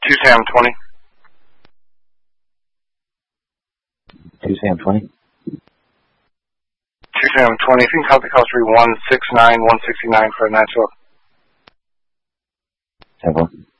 2 Sam 20. 2 Sam 20. 2 Sam 20. I think copy call 3169 169 for Nashville. 10-4.